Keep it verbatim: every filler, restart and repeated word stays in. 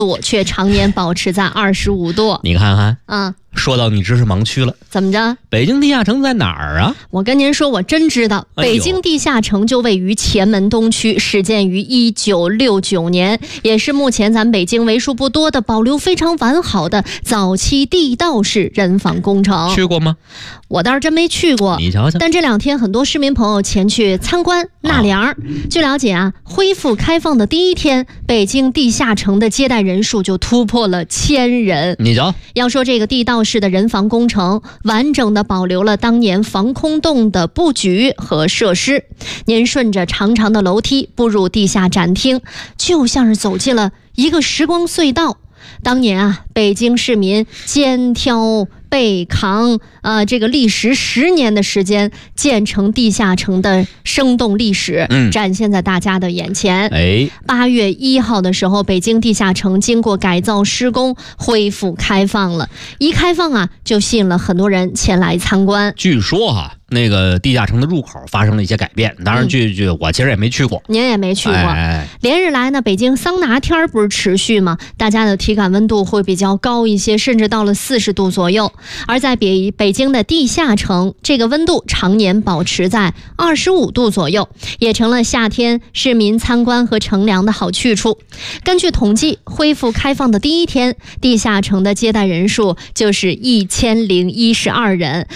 度却常年保持在二十五度。 你看看， 嗯， 说到你知识盲区了。 怎么着？ 北京地下城在哪儿啊？ 我跟您说，我真知道， 哎呦北京地下城就位于前门东区，始建于一九六九年，也是目前咱北京为数不多的保留非常完好的早期地道式人防工程。 去过吗？ 我倒是真没去过， 你瞧瞧。 但这两天很多市民朋友前去参观纳凉。啊、据了解啊，恢复开放的第一天，北京地下城的接待人数就突破了千人。 你瞧， 要说这个地道式的人防工程，完整的保留了当年防空洞的布局和设施。您顺着长长的楼梯步入地下展厅，就像是走进了一个时光隧道。当年啊，北京市民肩挑背扛啊、呃，这个历时十年的时间建成地下城的生动历史， 嗯， 展现在大家的眼前。 哎， 八月一号的时候，北京地下城经过改造施工，恢复开放了。一开放啊，就吸引了很多人前来参观。 据说哈、啊，那个地下城的入口发生了一些改变。当然据，据、嗯、我其实也没去过， 您也没去过。 哎、 连日来呢，北京桑拿天不是持续吗？大家的体感温度会比较高一些，甚至到了四十度左右。而在北北京的地下城，这个温度常年保持在二十五度左右，也成了夏天市民参观和乘凉的好去处。根据统计，恢复开放的第一天，地下城的接待人数就是一千零一十二人。